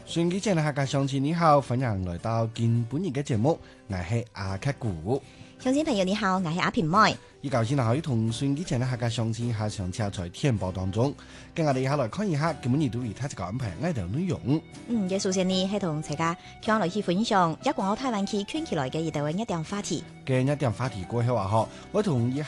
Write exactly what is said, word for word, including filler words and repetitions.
順機前嘅客家鄉親你好，歡迎來到今本日嘅節目，我係阿克古。 鄉親朋友你好，我係阿平妹。 依舊先可以同順機前嘅客家鄉親下上車在天報當中，跟我哋一下來看一下今本日對於他這個安排呢條內容。 嗯，嘅首先呢係同大家向來去分享一廣澳台灣區圈起來嘅一條一點話題。 嘅一點話題過後話嗬，我同以下